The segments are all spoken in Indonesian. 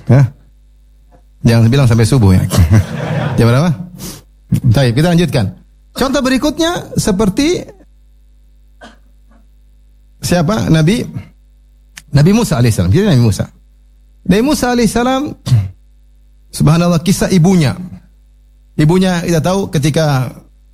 Hah? Jangan bilang sampai subuh ya. Jam berapa? Baik, kita lanjutkan. Contoh berikutnya seperti siapa? Nabi Musa alaihissalam. Jadi Nabi Musa alaihissalam, subhanallah, kisah ibunya. Ibunya kita tahu ketika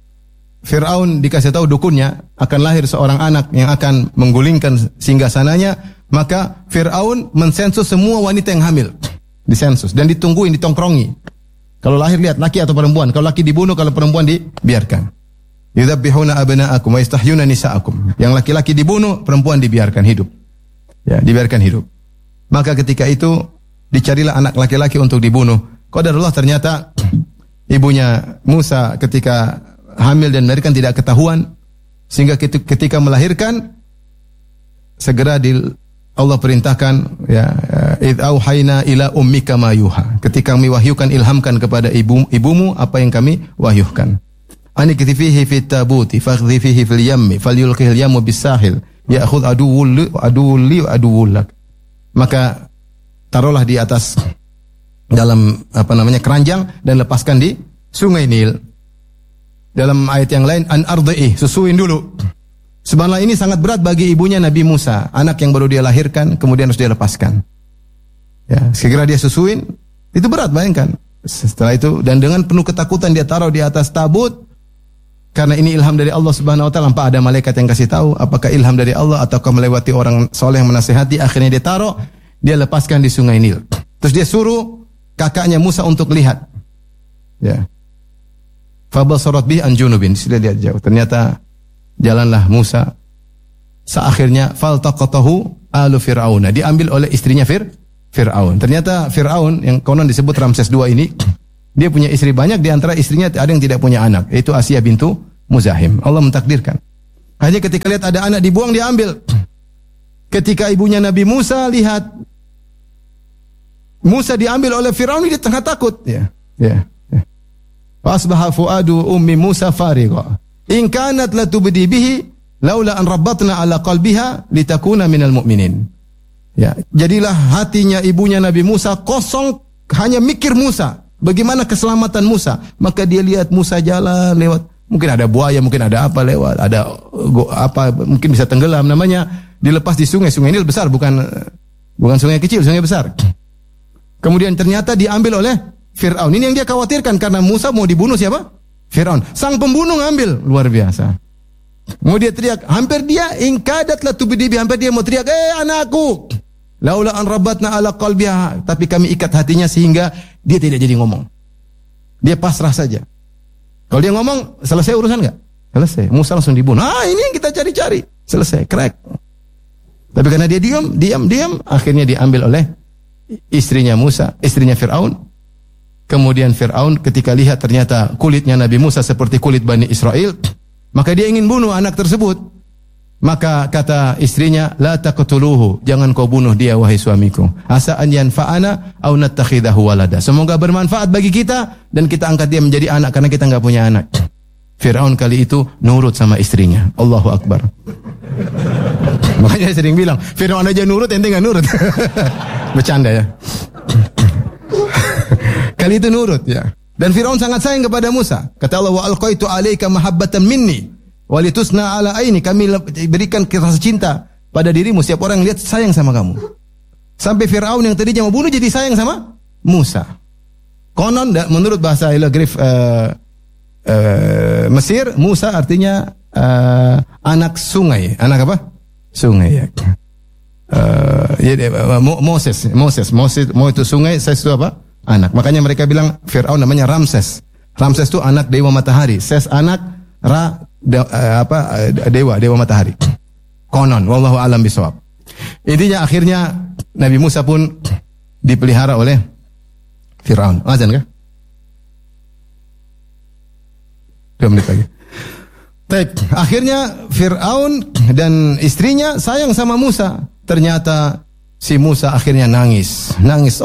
Fir'aun dikasih tahu dukunnya akan lahir seorang anak yang akan menggulingkan singgasananya, maka Fir'aun mensensus semua wanita yang hamil. Disensus dan ditungguin, ditongkrongi. Kalau lahir lihat laki atau perempuan. Kalau laki dibunuh, kalau perempuan dibiarkan. Yudzabbihuna abna'akum wa yastahyuna nisa'akum. Yang laki-laki dibunuh, perempuan dibiarkan hidup. Ya, dibiarkan hidup. Maka ketika itu dicarilah anak laki-laki untuk dibunuh. Qadarullah ternyata ibunya Musa ketika hamil dan melahirkan tidak ketahuan, sehingga ketika melahirkan segera Allah perintahkan, ya, id auhayna ila ummika ma yuha. Ketika kami wahyukan, ilhamkan kepada ibumu apa yang kami wahyukan. Anikti fihi fit tabuti fakhdi fihi fil yammi falyulqihil yammu bis-sahil ya'khudh aduwwul li wa aduwwul lak. Maka taruhlah di atas dalam keranjang dan lepaskan di Sungai Nil. Dalam ayat yang lain, an ardhi'i, susuin dulu. Subhanallah, ini sangat berat bagi ibunya Nabi Musa, anak yang baru dia lahirkan, kemudian harus dia lepaskan. Ya, segera dia susuin, itu berat, bayangkan. Setelah itu, dan dengan penuh ketakutan dia taruh di atas tabut, karena ini ilham dari Allah Subhanahu Wa Taala. Tanpa ada malaikat yang kasih tahu, apakah ilham dari Allah ataukah melewati orang soleh yang menasihati. Akhirnya dia taruh, dia lepaskan di Sungai Nil. Terus dia suruh kakaknya Musa untuk lihat. Ya. Fabasarat bihi an junubin. Sudah lihat jauh. Ternyata jalanlah Musa. Seakhirnya faltaqatahu alu Fir'auna. Diambil oleh istrinya Fir'aun. Ternyata Fir'aun yang konon disebut Ramses II ini, dia punya istri banyak, di antara istrinya ada yang tidak punya anak, yaitu Asia bintu Muzahim. Allah mentakdirkan. Hanya ketika lihat ada anak dibuang, diambil. Ketika ibunya Nabi Musa lihat Musa diambil oleh Fir'aun, dia tengah takut. Ya. Asbaha fuadu ummi Musa farigha. In kanat la tubdi bihi laula an rabbatna ala qalbiha litakuna minal mu'minin. Ya, jadilah hatinya ibunya Nabi Musa kosong, hanya mikir Musa, bagaimana keselamatan Musa. Maka dia lihat Musa jalan lewat, mungkin ada buaya, mungkin ada apa lewat, ada mungkin bisa tenggelam, namanya dilepas di sungai Nil besar, bukan sungai kecil, sungai besar. Kemudian ternyata diambil oleh Fir'aun. Ini yang dia khawatirkan, karena Musa mau dibunuh siapa? Fir'aun. Sang pembunuh ngambil. Luar biasa. Mau dia teriak, hampir dia ingkadat la tubdibi, hampir dia mau teriak, anakku. Laula an rabatna ala qalbiha, tapi kami ikat hatinya sehingga dia tidak jadi ngomong. Dia pasrah saja. Kalau dia ngomong, selesai urusan enggak? Selesai. Musa langsung dibunuh. Ini yang kita cari-cari. Selesai, crack. Tapi karena dia diam, akhirnya diambil oleh istrinya Musa, istrinya Fir'aun. Kemudian Fir'aun ketika lihat ternyata kulitnya Nabi Musa seperti kulit Bani Israel, maka dia ingin bunuh anak tersebut. Maka kata istrinya, la taqtuluhu, jangan kau bunuh dia wahai suamiku. Asa an yanfa'ana aw nattakhidahu walada. Semoga bermanfaat bagi kita dan kita angkat dia menjadi anak karena kita enggak punya anak. Fir'aun kali itu nurut sama istrinya. Allahu Akbar. Makanya saya sering bilang, Fir'aun aja nurut, ente enggak nurut. Bercanda ya. Kali itu nurut ya. Dan Fir'aun sangat sayang kepada Musa. Kata Allah, wa alqaitu alaika mahabbatan minni wa litusna ala aini. Kami berikan rasa cinta pada dirimu, setiap orang lihat sayang sama kamu. Sampai Fir'aun yang tadinya mau bunuh jadi sayang sama Musa. Konon menurut bahasa hieroglif Mesir, Musa artinya anak sungai. Anak apa? Sungai ya. Moses itu sungai, Ses itu apa? Anak. Makanya mereka bilang Fir'aun namanya Ramses. Ramses itu anak dewa matahari. Ses anak, dewa matahari. Konon, wallahu alam bisawab. Intinya akhirnya Nabi Musa pun dipelihara oleh Fir'aun. Azan kah? 2 menit lagi. Baik, akhirnya Fir'aun dan istrinya sayang sama Musa. Ternyata si Musa akhirnya nangis.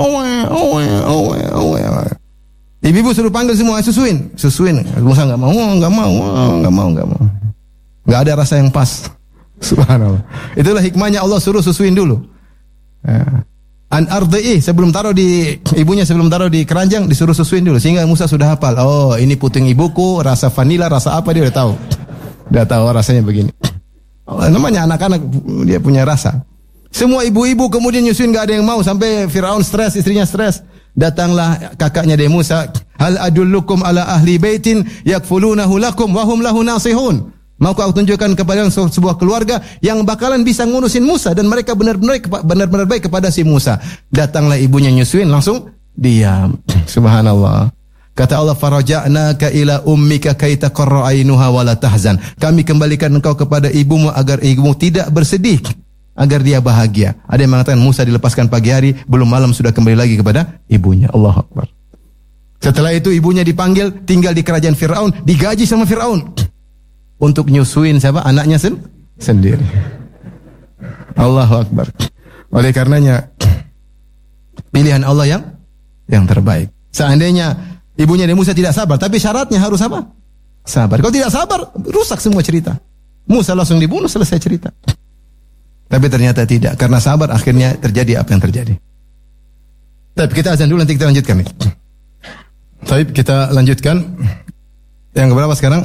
Ibu-ibu suruh panggil semua, susuin. Musa enggak mau. Enggak ada rasa yang pas. Subhanallah. Itulah hikmahnya Allah suruh susuin dulu. Ya. an ardi'i, sebelum taruh di ibunya, sebelum taruh di keranjang disuruh susuin dulu sehingga Musa sudah hafal. Oh, ini puting ibuku, rasa vanila, rasa apa dia udah tahu. Udah tahu rasanya begini. Oh, namanya anak-anak dia punya rasa. Semua ibu-ibu kemudian nyusuin enggak ada yang mau sampai Firaun stres, istrinya stres. Datanglah kakaknya dari Musa, hal adullukum ala ahli baitin yakfulunahu lakum wa hum lahu nasihun. Maukah aku tunjukkan kepada sebuah keluarga yang bakalan bisa ngurusin Musa dan mereka benar-benar baik kepada si Musa. Datanglah ibunya nyusuin, langsung diam. Subhanallah. Kata Allah, faraja'naka ila ummika kay taqarra 'ainuha wa la tahzan. Kami kembalikan engkau kepada ibumu agar ibumu tidak bersedih, agar dia bahagia. Ada yang mengatakan Musa dilepaskan pagi hari, belum malam sudah kembali lagi kepada ibunya. Allahu Akbar. Setelah itu ibunya dipanggil, tinggal di kerajaan Firaun, digaji sama Firaun untuk nyusuin siapa? Anaknya sendiri. Allahu Akbar. Oleh karenanya pilihan Allah yang terbaik. Seandainya ibunya dari Musa tidak sabar, tapi syaratnya harus apa? Sabar. Kalau tidak sabar, rusak semua cerita. Musa langsung dibunuh, selesai cerita. Tapi ternyata tidak, karena sabar akhirnya terjadi apa yang terjadi. Tapi kita azan dulu, nanti kita lanjutkan. Tapi kita lanjutkan. Yang keberapa sekarang?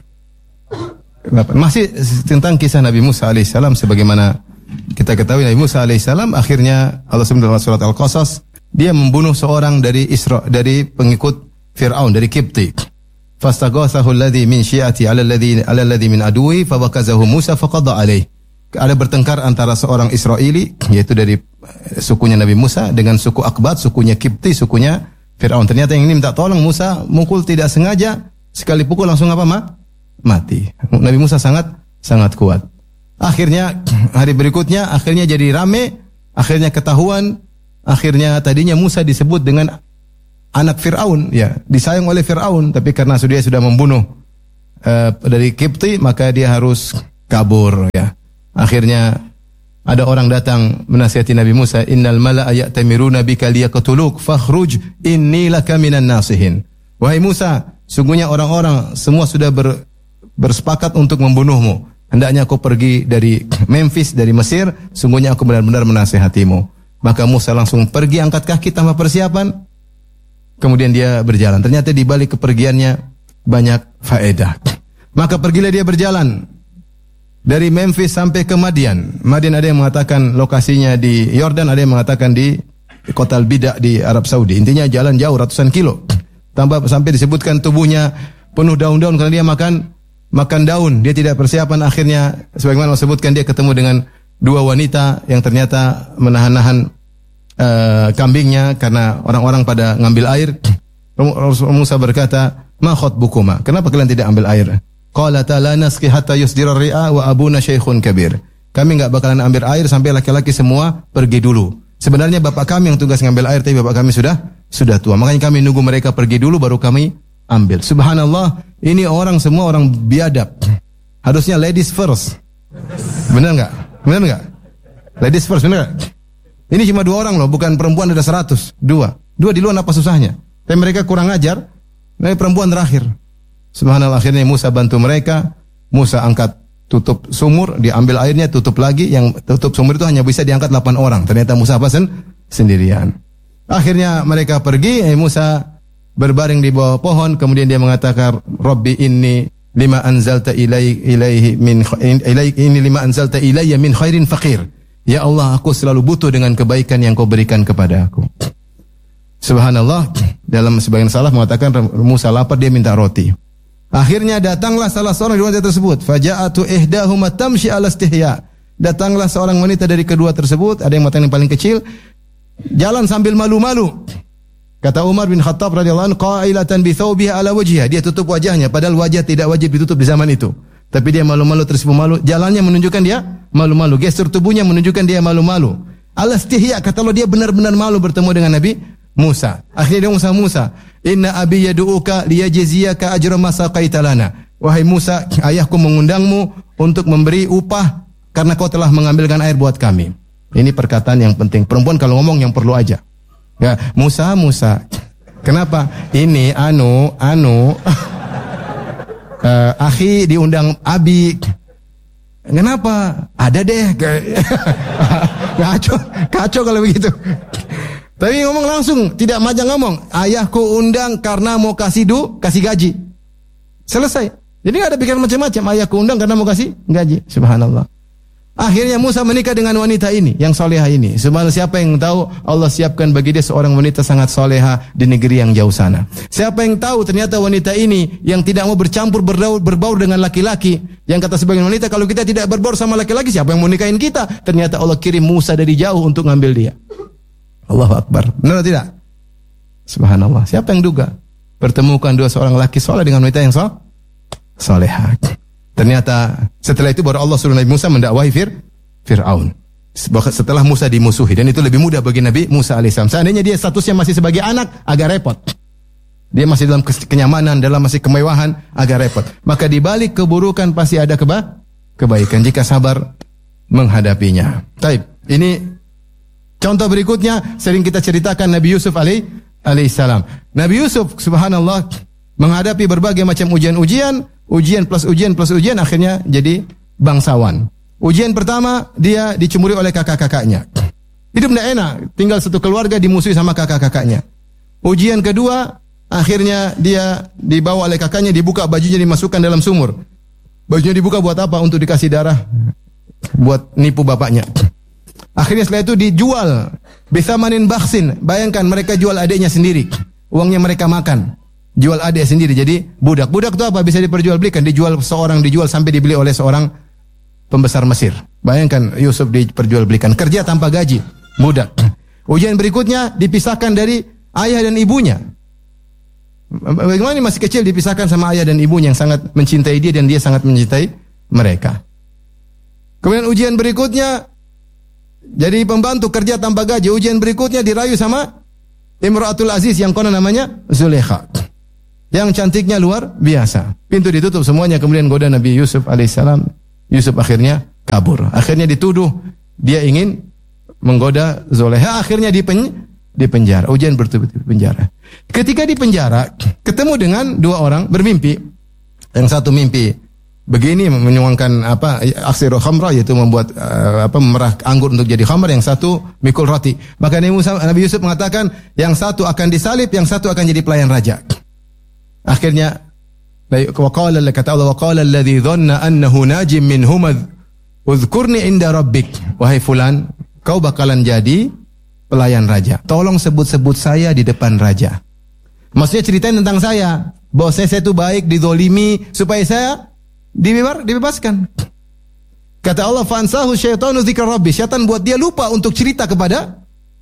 Masih tentang kisah Nabi Musa alaihissalam. Sebagaimana kita ketahui, Nabi Musa alaihissalam akhirnya Allah SWT dalam surat Al-Qasas, dia membunuh seorang dari pengikut Fir'aun, dari Kipti. Fastaghathahu alladhi min syi'ati ala alladhi min aduwi fawakazahu Musa faqadha alaih. Ada bertengkar antara seorang Israeli, yaitu dari sukunya Nabi Musa, dengan suku Akbat, sukunya Kipti, sukunya Fir'aun. Ternyata yang ini minta tolong, Musa mukul tidak sengaja, sekali pukul langsung apa mati. Nabi Musa sangat kuat. Akhirnya hari berikutnya akhirnya jadi rame, akhirnya ketahuan, akhirnya tadinya Musa disebut dengan anak Fir'aun, ya, disayang oleh Fir'aun, tapi karena dia sudah membunuh dari Kipti, maka dia harus kabur, ya. Akhirnya ada orang datang menasihati Nabi Musa, innal mala'a ya'tamiruna bika liyaqtuluk fakhruj inni laka minan nasihin. Wahai Musa, sungguhnya orang-orang semua sudah bersepakat untuk membunuhmu. Hendaknya kau pergi dari Memphis, dari Mesir, sungguhnya aku benar-benar menasihatimu. Maka Musa langsung pergi, angkat kaki tanpa persiapan. Kemudian dia berjalan. Ternyata di balik kepergiannya banyak faedah. Maka pergilah dia berjalan dari Memphis sampai ke Madian. Madian ada yang mengatakan lokasinya di Yordan, ada yang mengatakan di kota Al-Bidah di Arab Saudi. Intinya jalan jauh ratusan kilo. Tambah sampai disebutkan tubuhnya penuh daun-daun karena dia makan daun. Dia tidak persiapan, akhirnya sebagaimana disebutkan dia ketemu dengan dua wanita yang ternyata menahan-nahan kambingnya karena orang-orang pada ngambil air. Musa berkata, "Ma khatbukuma? Kenapa kalian tidak ambil air?" Qalata la nasqi hatta yusdira ar-ri'a wa abuna syaikhun kabir. Kami enggak bakalan ambil air sampai laki-laki semua pergi dulu. Sebenarnya bapak kami yang tugas ngambil air, tapi bapak kami sudah tua. Makanya kami nunggu mereka pergi dulu baru kami ambil. Subhanallah, ini semua orang biadab. Harusnya ladies first. Benar enggak? Ladies first, benar enggak? Ini cuma 2 orang loh, bukan perempuan ada 100. 2 di luar apa susahnya? Tapi mereka kurang ajar. Nah, perempuan terakhir. Subhanallah, akhirnya Musa bantu mereka. Musa angkat tutup sumur, diambil airnya, tutup lagi. Yang tutup sumur itu hanya bisa diangkat 8 orang. Ternyata Musa sendirian. Akhirnya mereka pergi. Musa berbaring di bawah pohon. Kemudian dia mengatakan, Rabbi inni lima anzalta ilayya min khairin faqir. Ya Allah, aku selalu butuh dengan kebaikan yang kau berikan kepada aku. Subhanallah, dalam sebagian salaf mengatakan Musa lapar, dia minta roti. Akhirnya datanglah salah seorang di wanita tersebut. Faja'atu ihdahuma tamshi ala istihya. Datanglah seorang wanita dari kedua tersebut, ada yang mengatakan yang paling kecil, jalan sambil malu-malu. Kata Umar bin Khattab radhiyallahu anhu, qailatan bi thawbiha ala wajhiha. Dia tutup wajahnya, padahal wajah tidak wajib ditutup di zaman itu. Tapi dia malu-malu, tersipu malu. Jalannya menunjukkan dia malu-malu. Gestur tubuhnya menunjukkan dia malu-malu. Ala istihya, kata Allah, dia benar-benar malu bertemu dengan Nabi Musa. Akhirnya dia Musa, inna abi yad'uka liyajziyaka ajra ma saqaita lana. Wahai Musa, ayahku mengundangmu untuk memberi upah karena kau telah mengambilkan air buat kami. Ini perkataan yang penting. Perempuan kalau ngomong yang perlu aja. Ya, Musa. Kenapa? Ini akhi diundang abi. Kenapa? Ada deh. Kacau kalau begitu. Tapi ngomong langsung, tidak majang ngomong. Ayahku undang karena mau kasih gaji. Selesai. Jadi nggak ada pikiran macam-macam. Ayahku undang karena mau kasih gaji. Subhanallah. Akhirnya Musa menikah dengan wanita ini, yang soleha ini. Subhanallah, siapa yang tahu Allah siapkan bagi dia seorang wanita sangat soleha di negeri yang jauh sana. Siapa yang tahu ternyata wanita ini yang tidak mau bercampur berbaur dengan laki-laki. Yang kata sebagian wanita, kalau kita tidak berbaur sama laki-laki, siapa yang mau nikahin kita? Ternyata Allah kirim Musa dari jauh untuk ngambil dia. Allahu Akbar. Benar atau tidak? Subhanallah. Siapa yang duga? Pertemukan seorang laki soleh dengan wanita yang soleha. Ternyata setelah itu baru Allah suruh Nabi Musa mendakwahi Fir'aun. Setelah Musa dimusuhi, dan itu lebih mudah bagi Nabi Musa alaihissalam. Seandainya dia statusnya masih sebagai anak, agak repot. Dia masih dalam kenyamanan, dalam masih kemewahan, agak repot. Maka di balik keburukan pasti ada kebaikan jika sabar menghadapinya. Taib. Ini contoh berikutnya sering kita ceritakan Nabi Yusuf alaihissalam. Nabi Yusuf subhanallah menghadapi berbagai macam ujian plus ujian, akhirnya jadi bangsawan. Ujian pertama, dia dicemburi oleh kakak-kakaknya. Hidup tidak enak, tinggal satu keluarga dimusuhi sama kakak-kakaknya. Ujian kedua, akhirnya dia dibawa oleh kakaknya, dibuka bajunya, dimasukkan dalam sumur. Bajunya dibuka buat apa? Untuk dikasih darah, buat nipu bapaknya. Akhirnya setelah itu dijual, bisamanin bakhsin. Bayangkan mereka jual adiknya sendiri, uangnya mereka makan. Jual adik sendiri jadi budak. Budak itu apa? Bisa diperjualbelikan, dijual sampai dibeli oleh seorang pembesar Mesir. Bayangkan Yusuf diperjualbelikan, kerja tanpa gaji, budak. Ujian berikutnya dipisahkan dari ayah dan ibunya. Bagaimana masih kecil dipisahkan sama ayah dan ibunya yang sangat mencintai dia dan dia sangat mencintai mereka. Kemudian ujian berikutnya jadi pembantu kerja tanpa gaji. Ujian berikutnya dirayu sama Imra'atul Aziz yang konon namanya Zulaikha. Yang cantiknya luar biasa. Pintu ditutup semuanya, kemudian goda Nabi Yusuf alaihissalam. Yusuf akhirnya kabur. Akhirnya dituduh dia ingin menggoda Zulaikha. Akhirnya di penjara. Ujian bertubi-tubi penjara. Ketika di penjara, ketemu dengan dua orang bermimpi. Yang satu mimpi begini, menyuangkan aksiru khamra, yaitu membuat memerah anggur untuk jadi khamar. Yang satu mikul roti. Maka Nabi Yusuf mengatakan, yang satu akan disalib, yang satu akan jadi pelayan raja. Akhirnya kata Allah, waqala alladhi dhanna annahu najim minhuma udhkurni inda rabbik. Wahai fulan, kau bakalan jadi pelayan raja. Tolong sebut-sebut saya di depan raja. Maksudnya ceritain tentang saya, bahwa saya itu baik, dizolimi, supaya saya dibebaskan. Kata Allah, fansahu syaitanu dzikra rabbi. Syaitan buat dia lupa untuk cerita kepada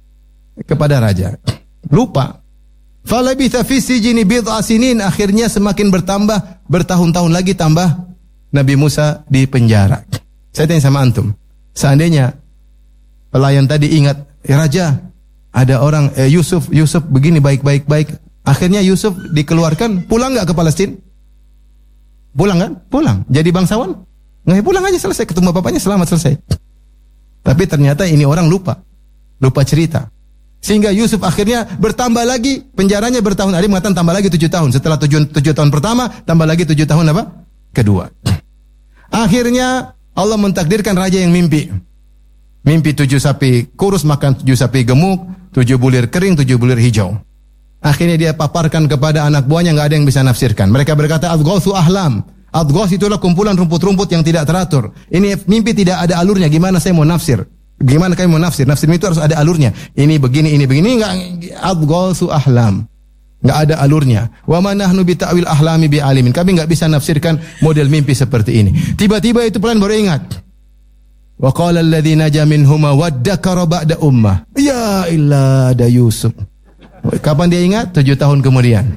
raja. Lupa. Falabitha fi sijni bid'a sinin. Akhirnya semakin bertambah, bertahun-tahun lagi tambah Nabi Musa di penjara. Saya tanya sama antum, seandainya pelayan tadi ingat, raja, ada orang Yusuf begini baik. Akhirnya Yusuf dikeluarkan, pulang enggak ke Palestina? Pulang kan? Pulang. Jadi bangsawan? Nggak, pulang aja, selesai, ketemu bapaknya, selamat, selesai. Tapi ternyata ini orang lupa cerita. Sehingga Yusuf akhirnya bertambah lagi penjaranya bertahun. Ada mengatakan tambah lagi 7 tahun. Setelah 7 tahun pertama, tambah lagi 7 tahun kedua. Akhirnya Allah mentakdirkan raja yang mimpi 7 sapi kurus makan 7 sapi gemuk, 7 bulir kering, 7 bulir hijau. Akhirnya dia paparkan kepada anak buahnya, nggak ada yang bisa nafsirkan. Mereka berkata, adghasu ahlam. Adghas itulah kumpulan rumput-rumput yang tidak teratur. Ini mimpi tidak ada alurnya. Gimana saya mau nafsir? Gimana kamu mau nafsir? Nafsir itu harus ada alurnya. Ini begini. Enggak, adghasu ahlam. Enggak ada alurnya. Wa ma nahnu bi ta'wil ahlami bi alimin. Kami enggak bisa nafsirkan model mimpi seperti ini. Tiba-tiba itu pelan baru ingat. Wa qala alladhi naja minhuma waddakara ba'da ummah. Ya illa da Yusuf. Kapan dia ingat? 7 tahun kemudian.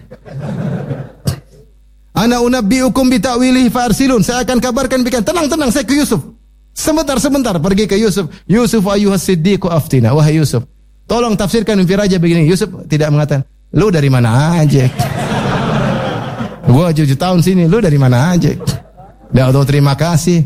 Ana unabbiukum bi ta'wilihi farsilun. Saya akan kabarkan, tenang, saya ke Yusuf. Sebentar pergi ke Yusuf. Yusuf ayyuhas siddiqu aftina. Wahai Yusuf, tolong tafsirkan mimpi raja begini. Yusuf tidak mengatakan, lu dari mana aja? Gua 7 tahun sini, lu dari mana aja? Enggak tahu terima kasih.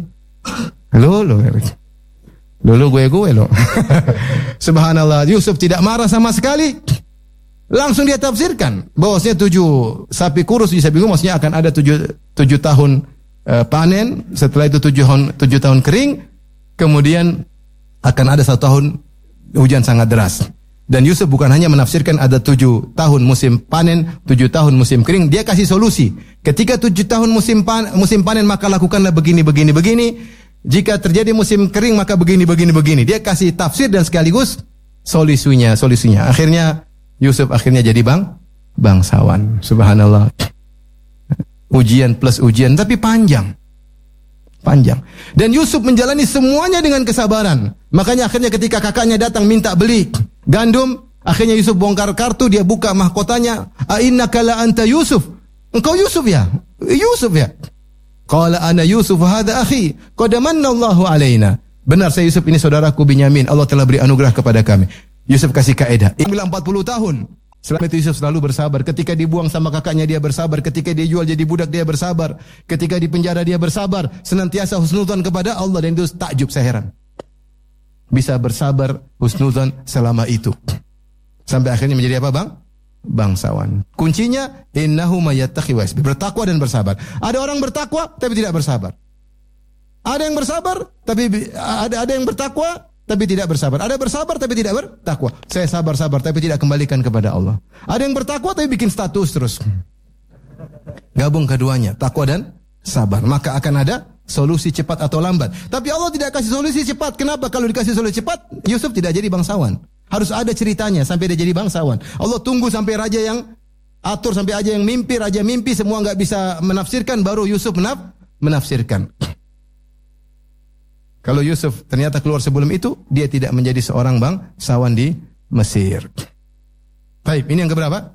Lu gue lo. Subhanallah, Yusuf tidak marah sama sekali. Langsung dia tafsirkan bahwasanya 7 sapi kurus di sapi gemuk, maksudnya akan ada 7 tahun panen, setelah itu 7 tahun kering, kemudian akan ada 1 tahun hujan sangat deras. Dan Yusuf bukan hanya menafsirkan ada 7 tahun musim panen, 7 tahun musim kering. Dia kasih solusi. Ketika 7 tahun musim panen maka lakukanlah begini. Jika terjadi musim kering maka begini. Dia kasih tafsir dan sekaligus solusinya. Akhirnya Yusuf jadi bangsawan. Subhanallah. Ujian plus ujian tapi panjang. Dan Yusuf menjalani semuanya dengan kesabaran. Makanya akhirnya ketika kakaknya datang minta beli gandum, akhirnya Yusuf bongkar kartu, dia buka mahkotanya. Ainnaka la anta Yusuf. Engkau Yusuf ya? Yusuf ya? Qala ana Yusuf hadha akhi. Qad manna Allahu alaina. Benar, saya Yusuf, ini saudaraku Binyamin. Allah telah beri anugerah kepada kami. Yusuf kasih kaedah. Bilang 40 tahun. Setelah itu Yusuf selalu bersabar. Ketika dibuang sama kakaknya dia bersabar. Ketika dia jual jadi budak dia bersabar. Ketika di penjara dia bersabar. Senantiasa husnudzon kepada Allah. Dan itu takjub, saya heran. Bisa bersabar husnudzon selama itu. Sampai akhirnya menjadi apa bang? Bangsawan. Kuncinya innahu mayattaqi wa yasbir. Bertakwa dan bersabar. Ada orang bertakwa tapi tidak bersabar. Ada yang bersabar tapi ada yang bertakwa tapi tidak bersabar. Ada bersabar tapi tidak bertakwa. Saya sabar tapi tidak kembalikan kepada Allah. Ada yang bertakwa tapi bikin status terus. Gabung keduanya, takwa dan sabar. Maka akan ada solusi cepat atau lambat. Tapi Allah tidak kasih solusi cepat. Kenapa? Kalau dikasih solusi cepat, Yusuf tidak jadi bangsawan. Harus ada ceritanya sampai dia jadi bangsawan. Allah tunggu sampai raja yang atur, sampai raja yang mimpi, semua nggak bisa menafsirkan, baru Yusuf menafsirkan. Kalau Yusuf ternyata keluar sebelum itu, dia tidak menjadi seorang bangsawan di Mesir. Baik, ini yang keberapa?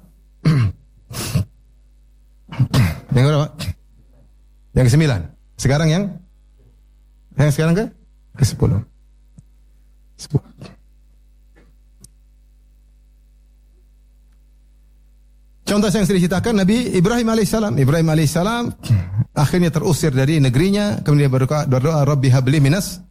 Yang keberapa? Yang ke-9. Sekarang yang sekarang ke-10. 10. Contoh yang sering diceritakan Nabi Ibrahim alaihissalam. Ibrahim alaihissalam akhirnya terusir dari negerinya, kemudian berdoa Rabbi habli minas